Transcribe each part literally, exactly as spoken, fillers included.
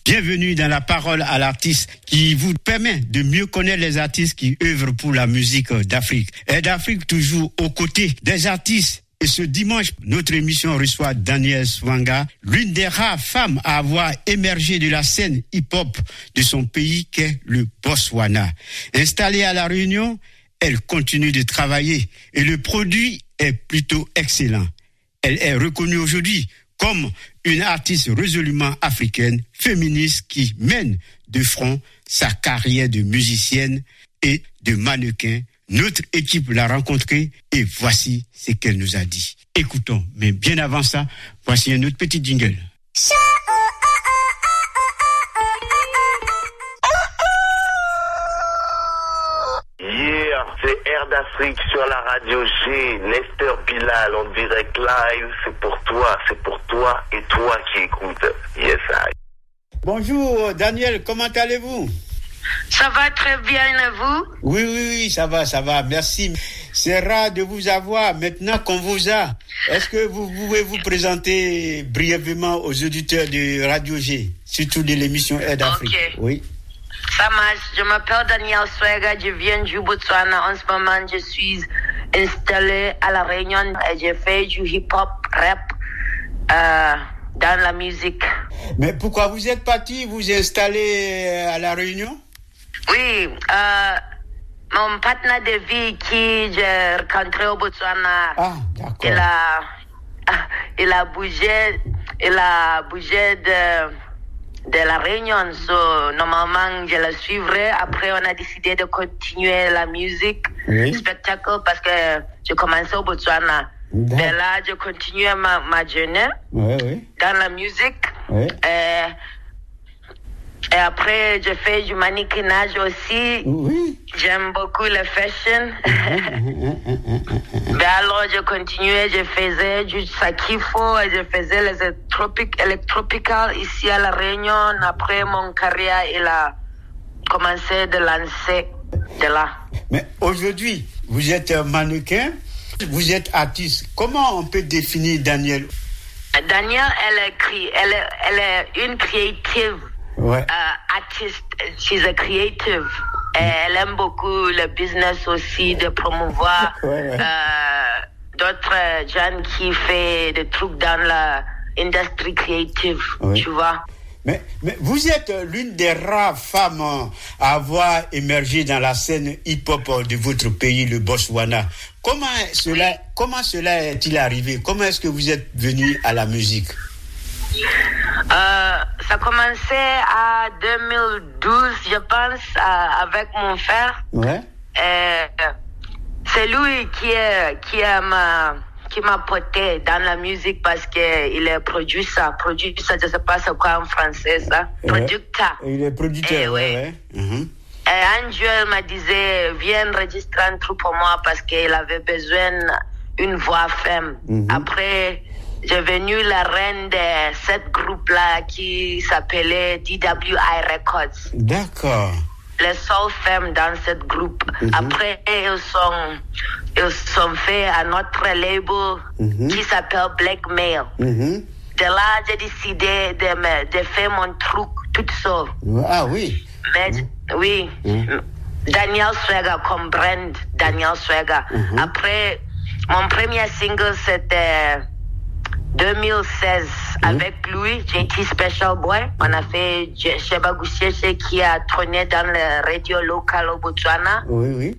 Bienvenue dans la parole à l'artiste qui vous permet de mieux connaître les artistes qui œuvrent pour la musique d'Afrique. Air d'Afrique toujours aux côtés des artistes. Et ce dimanche, notre émission reçoit Danielle Swanga, l'une des rares femmes à avoir émergé de la scène hip-hop de son pays qu'est le Botswana. Installée à La Réunion, elle continue de travailler et le produit est plutôt excellent. Elle est reconnue aujourd'hui comme une artiste résolument africaine, féministe qui mène de front sa carrière de musicienne et de mannequin. Notre équipe l'a rencontrée et voici ce qu'elle nous a dit. Écoutons, mais bien avant ça, voici un autre petit jingle. C'est Air d'Afrique sur la radio G, Nestor Bilal en direct live, c'est pour toi, c'est pour toi et toi qui écoutes. Yes, I. Bonjour Daniel, comment allez-vous? Ça va très bien et vous? Oui, oui, oui, ça va, ça va, merci. C'est rare de vous avoir maintenant qu'on vous a. Est-ce que vous pouvez vous présenter brièvement aux auditeurs de Radio G, surtout de l'émission Air d'Afrique? Okay. Oui. Ça marche. Je m'appelle Danielle Swanga, je viens du Botswana. En ce moment, je suis installé à La Réunion et je fais du hip-hop, rap, euh, dans la musique. Mais pourquoi vous êtes parti, vous installé à La Réunion? Oui, euh, mon partenaire de vie qui j'ai rencontré au Botswana, ah, d'accord. il a, il a bougé, il a bougé de... de La Réunion, so, normalement je la suivrai. Après on a décidé de continuer la musique, oui. Le spectacle, parce que j'ai commencé au Botswana. D'accord. Et là je continue ma, ma journée, oui, oui. Dans la musique, oui. et, et après je fais du mannequinage aussi, oui. J'aime beaucoup le fashion. Mais alors je continuais, je faisais du sakifo, je faisais les électropic, électropical ici à La Réunion. Après mon carrière, il a commencé de lancer de là. Mais aujourd'hui, vous êtes mannequin, vous êtes artiste. Comment on peut définir Danielle? Danielle, elle est, elle est, elle est une creative, ouais. uh, artiste. She's a creative. Et elle aime beaucoup le business aussi, de promouvoir ouais, ouais. Euh, d'autres gens qui font des trucs dans l'industrie créative, ouais. Tu vois. Mais, mais vous êtes l'une des rares femmes à avoir émergé dans la scène hip-hop de votre pays, le Botswana. Comment cela, oui. comment cela est-il arrivé? Comment est-ce que vous êtes venu à la musique? Euh, ça a commencé à deux mille douze, je pense, euh, avec mon frère. Ouais. Et c'est lui qui est, qui est ma, qui m'a porté dans la musique parce que il est producteur, producteur, je sais pas c'est quoi en français ça, ouais. Producteur. Il est producteur, et, ouais, ouais. Mm-hmm. Et un jour, il m'a dit, viens enregistrer un truc pour moi parce qu'il avait besoin d'une voix femme. Mm-hmm. Après, j'ai venu la reine de ce groupe-là qui s'appelait D W I Records. D'accord. Les seules femmes dans ce groupe. Mm-hmm. Après, ils sont, ils sont fait un autre label mm-hmm. qui s'appelle Blackmail. Mm-hmm. De là, j'ai décidé de, me, de faire mon truc toute seule. Ah oui. Mais, mm-hmm. oui. Mm-hmm. Danielle Swanga, comme brand, Danielle Swanga. Mm-hmm. Après, mon premier single, c'était deux mille seize, mmh. Avec lui, J T Special Boy. On a fait Sheba Goussier qui a tourné dans le radio local au Botswana. Oui, oui.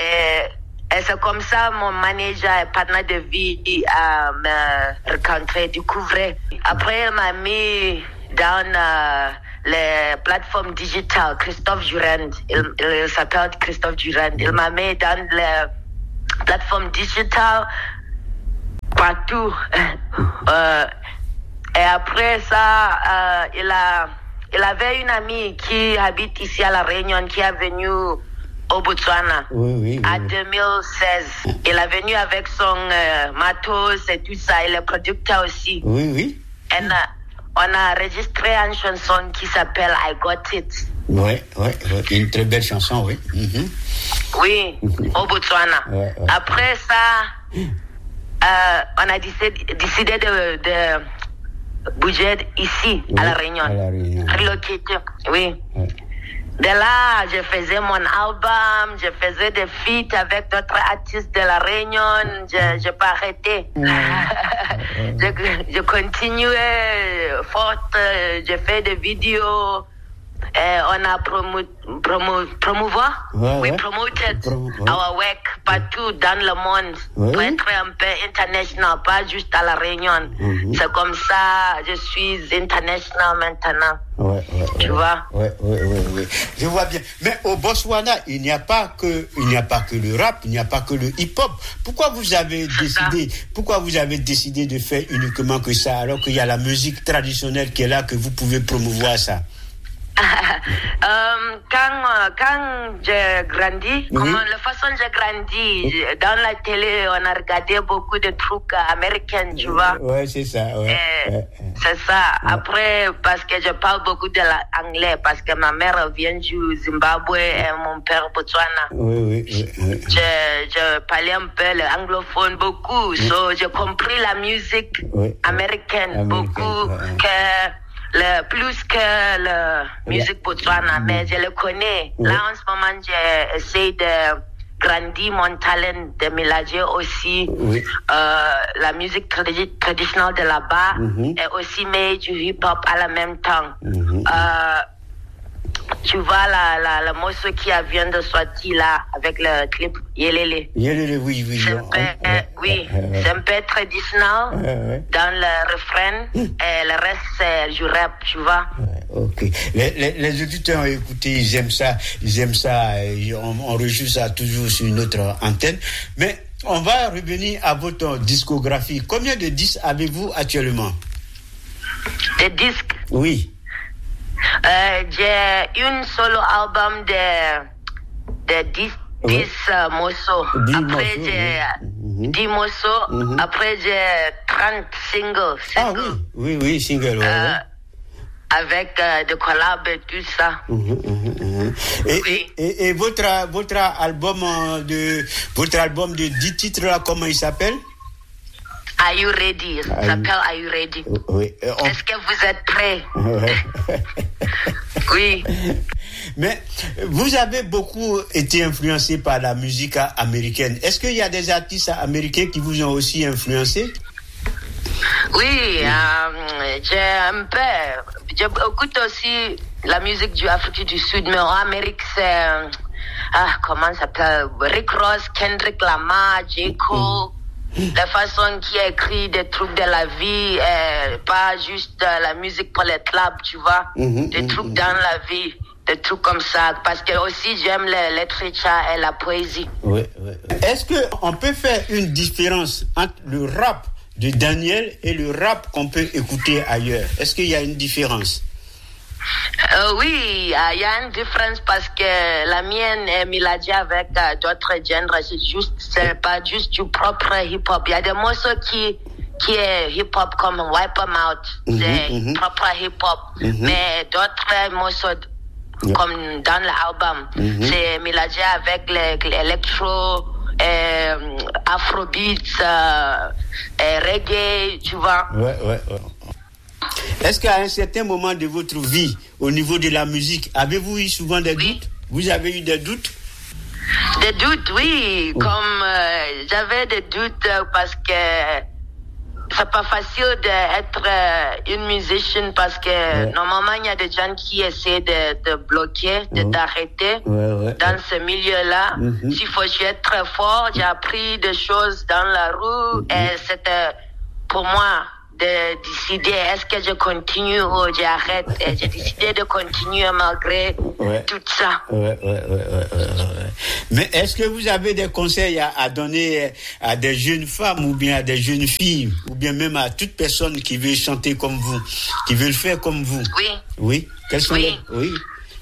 Et, et c'est comme ça mon manager et partenaire de vie a me rencontré, découvert. Après, il m'a mis dans euh, les plateformes digitales, Christophe Durand. Il, il s'appelle Christophe Durand. Il m'a mis dans les plateformes digitales partout. euh, et après ça, euh, il a, il avait une amie qui habite ici à La Réunion, qui est venue au Botswana, oui, oui, oui. En deux mille seize. Il est venu avec son euh, matos et tout ça. Il est producteur aussi. Oui, oui. Et, euh, on a enregistré une chanson qui s'appelle I Got It. Oui, oui, une très belle chanson, oui. Mm-hmm. Oui, au Botswana. Ouais, ouais. Après ça, euh, on a décidé, décidé de, de, bougé ici, oui, à La Réunion. À La Réunion. Relocated, oui. Ouais. De là, je faisais mon album, je faisais des feats avec d'autres artistes de La Réunion, je n'ai pas arrêté. Ouais. je, je continuais forte, je fais des vidéos. Et on a promo, promo, promouvoir, ouais, we ouais. promoted Promo, ouais. our work partout dans le monde, Ouais. pour être un peu international, pas juste à La Réunion. Mm-hmm. C'est comme ça, je suis international maintenant. Ouais, ouais, Tu ouais. vois? Ouais, ouais, ouais, ouais. Je vois bien. Mais au Botswana, il n'y a pas que, il n'y a pas que le rap, il n'y a pas que le hip-hop. Pourquoi vous avez C'est décidé, ça. pourquoi vous avez décidé de faire uniquement que ça, alors qu'il y a la musique traditionnelle qui est là, que vous pouvez promouvoir ça? euh, quand, euh, quand j'ai grandi, Mm-hmm. comment, la façon dont j'ai grandi, Mm-hmm. dans la télé, on a regardé beaucoup de trucs américains, tu vois. Ouais, c'est ça, ouais. Et ouais, ouais. c'est ça. Après, parce que je parle beaucoup de l'anglais, parce que ma mère vient du Zimbabwe et mon père Botswana. Oui, oui, oui, oui. Je, je parlais un peu l'anglophone beaucoup, so j'ai compris la musique Oui. américaine, Américaine, beaucoup, ouais, ouais. que le, plus que la musique Botswana, mais je le connais. Oui. Là, en ce moment, j'ai essayé de grandir mon talent, de mélanger aussi Oui. euh, la musique tradi- traditionnelle de là-bas Mhm. et aussi mettre du hip-hop à la même temps. Mhm. Euh, tu vois la, la, le morceau qui vient de sortir là, avec le clip Yelele. Yelele, oui, oui. C'est on- un peu, on- euh, ouais, oui, ouais, ouais. c'est un peu traditionnel Ouais, ouais. dans le refrain et le reste c'est du rap, tu vois. Ouais, ok. Les, les, les auditeurs ont écouté, ils aiment ça, ils aiment ça, et on, on rejoue ça toujours sur notre antenne. Mais on va revenir à votre discographie. Combien de disques avez-vous actuellement? Des disques. Oui. Euh, j'ai une solo album de, de dix, Oui. dix euh, morceaux. Dix Après morceaux, j'ai oui. Mhm. dix morceaux. Mhm. Après j'ai trente singles. Ah singles. oui, oui, oui, single, ouais, Euh, ouais. avec euh, des collabs et tout ça. Mhm, mhm, mhm. Et, Oui. et, et, et votre, votre album euh, de votre album de dix titres là, comment il s'appelle? Are you ready? Ça Are you- s'appelle Are you ready? Oui. euh, on- Est-ce que vous êtes prêts? Ouais. Oui. Mais vous avez beaucoup été influencé par la musique américaine. Est-ce qu'il y a des artistes américains qui vous ont aussi influencé? Oui, euh, j'ai un peu. J'écoute aussi la musique du Afrique du Sud, mais en Amérique, c'est. euh, Ah, comment ça s'appelle? Rick Ross, Kendrick Lamar, J. Cole. La façon qui écrit des trucs de la vie, euh, pas juste euh, la musique pour les clubs, tu vois. Mhm, Des mhm, trucs mhm. dans la vie, des trucs comme ça. Parce que aussi, j'aime la littérature et la poésie. Oui, oui. Est-ce qu'on peut faire une différence entre le rap de Daniel et le rap qu'on peut écouter ailleurs? Est-ce qu'il y a une différence? Euh, oui, il y a une différence parce que la mienne est mélangée avec euh, d'autres genres. C'est juste, c'est pas juste du propre hip-hop. Il y a des morceaux qui, qui est hip-hop comme Wipe 'em Out. Mhm, C'est mhm. propre hip-hop. Mhm. Mais d'autres morceaux Yeah. comme dans l'album, Mhm. c'est mélangé avec l'électro, euh, afrobeat, euh, et reggae, tu vois. Ouais, ouais, ouais. Est-ce qu'à un certain moment de votre vie, au niveau de la musique, avez-vous eu souvent des Oui. doutes? Vous avez eu des doutes? Des doutes, oui. Comme euh, j'avais des doutes euh, parce que c'est pas facile d'être euh, une musicienne parce que Ouais. normalement il y a des gens qui essaient de, de bloquer, de Ouais. t'arrêter Ouais, ouais. dans ce milieu-là. Mhm. S'il faut être très fort, j'ai appris des choses dans la rue et c'était pour moi de décider est-ce que je continue ou j'arrête. Et j'ai décidé de continuer malgré Ouais. tout ça. Ouais, ouais, ouais, ouais, ouais, ouais. Mais est-ce que vous avez des conseils à, à donner à des jeunes femmes ou bien à des jeunes filles ou bien même à toute personne qui veut chanter comme vous, qui veut le faire comme vous? Oui. Oui. Quels sont Oui. les... Oui.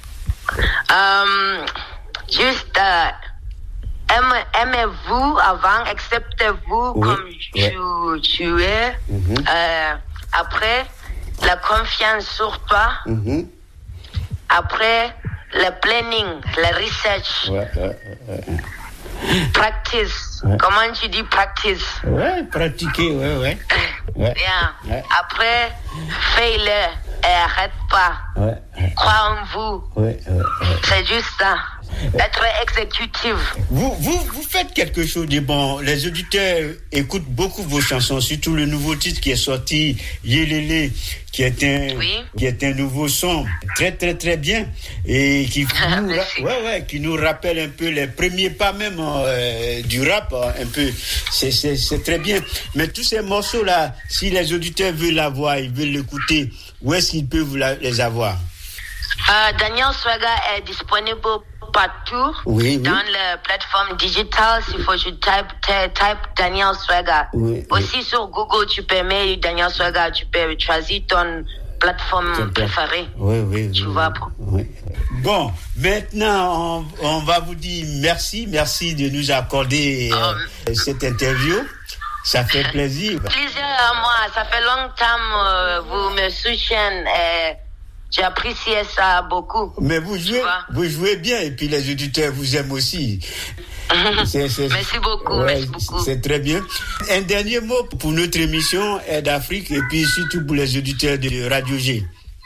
Euh, juste euh, aime- aimez-vous avant, acceptez-vous Oui, comme ouais. tu, tu es. Mhm. Euh, après, la confiance sur toi. Mhm. Après, le planning, le research. Ouais, ouais, ouais, ouais. Practice. Ouais. Comment tu dis practice? Ouais, pratiquer, ouais, ouais. ouais. Bien. Ouais. Après, fais-le et arrête pas. Ouais, ouais. Crois en vous. Ouais, ouais, ouais. C'est juste ça. Être exécutif. Vous, vous, vous faites quelque chose de bon. Les auditeurs écoutent beaucoup vos chansons, surtout le nouveau titre qui est sorti, Yelele, qui est un, oui. qui est un nouveau son très, très, très bien et qui nous, ouais, ouais, qui nous rappelle un peu les premiers pas même euh, du rap, un peu. C'est, c'est, c'est très bien. Mais tous ces morceaux-là, si les auditeurs veulent l'avoir, ils veulent l'écouter, où est-ce qu'ils peuvent la, les avoir? Uh, Daniel Swagger est disponible partout oui, oui. dans la plateforme digitale. Il faut que tu type, type Daniel Swagger. Oui, Aussi oui. sur Google, tu peux mettre Daniel Swagger, tu peux choisir ton plateforme Super. préférée. Oui, oui, tu oui, vois. Oui. Bon, maintenant, on, on va vous dire merci. Merci de nous accorder euh, um, cette interview. Ça fait plaisir. Plaisir à moi. Ça fait longtemps euh, vous me soutenez et j'apprécie ça beaucoup. Mais vous jouez, vous jouez bien et puis les auditeurs vous aiment aussi. C'est, c'est, merci beaucoup, ouais, merci beaucoup. C'est très bien. Un dernier mot pour notre émission Air d'Afrique et puis surtout pour les auditeurs de Radio G.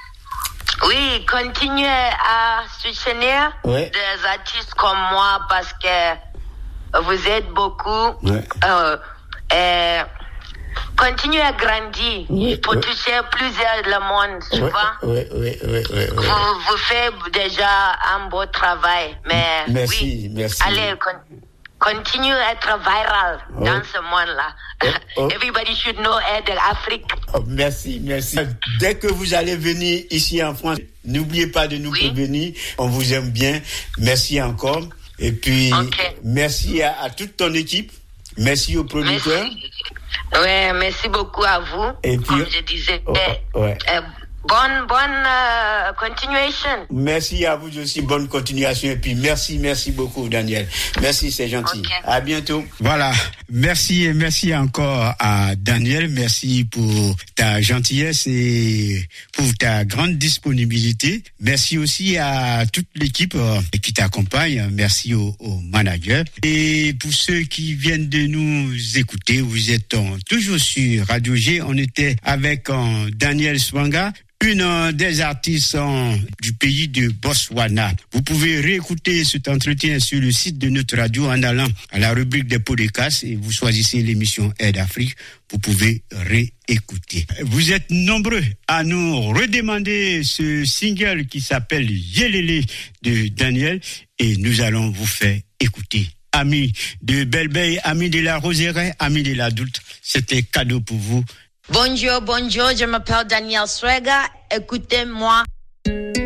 Oui, continuez à soutenir ouais. des artistes comme moi parce que vous êtes beaucoup. Ouais. Euh, et continuez à grandir oui, pour oui. toucher plusieurs le monde, tu oui, vois. Oui, oui, oui, oui, oui. Vous, vous faites déjà un beau travail, mais merci, oui, merci. allez, con, continuez à être viral oh. dans ce monde-là. Oh, oh. Everybody should know Air d'Afrique. Oh, merci, merci. Dès que vous allez venir ici en France, n'oubliez pas de nous oui. prévenir. On vous aime bien. Merci encore. Et puis, okay. merci à, à toute ton équipe. Merci aux producteurs. Merci. Ouais, merci beaucoup à vous. Et puis, comme je disais, oh, ouais. euh, bonne, bonne euh, continuation. Merci à vous aussi, bonne continuation. Et puis, merci, merci beaucoup, Daniel. Merci, c'est gentil. Okay. À bientôt. Voilà. Merci et merci encore à Daniel. Merci pour ta gentillesse et pour ta grande disponibilité. Merci aussi à toute l'équipe qui t'accompagne. Merci au, au manager. Et pour ceux qui viennent de nous écouter, vous êtes toujours sur Radio G. On était avec euh, Daniel Swagger, une des artistes euh, du pays de Botswana. Vous pouvez réécouter cet entretien sur le site de notre radio en allant à la rubrique des podcasts et vous choisissez l'émission Air d'Afrique. Vous pouvez réécouter. Vous êtes nombreux à nous redemander ce single qui s'appelle Yelele de Daniel et nous allons vous faire écouter. Amis de Belle-Bay, amis de la Roseraie, amis de l'adulte, c'était cadeau pour vous. Bonjour, bonjour, je m'appelle Daniel Swagger, écoutez-moi.